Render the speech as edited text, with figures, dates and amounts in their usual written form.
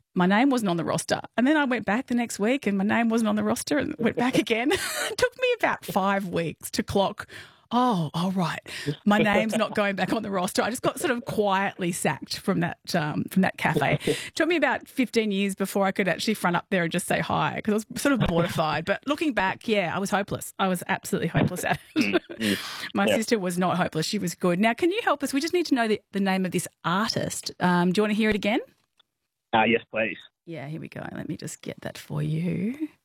my name wasn't on the roster. And then I went back the next week and my name wasn't on the roster and went back again. It took me about 5 weeks to clock, oh, right, my name's not going back on the roster. I just got sort of quietly sacked from that cafe. It took me about 15 years before I could actually front up there and just say hi because I was sort of mortified. But looking back, yeah, I was hopeless. I was absolutely hopeless at it. My sister was not hopeless. She was good. Now, can you help us? We just need to know the name of this artist. Do you want to hear it again? Yes, please. Yeah, here we go. Let me just get that for you.